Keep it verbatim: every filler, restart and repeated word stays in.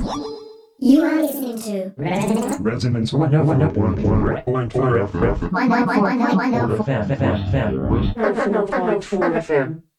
You are listening to Resonance Resonance one oh one point four F M. one oh one point four F M. F M.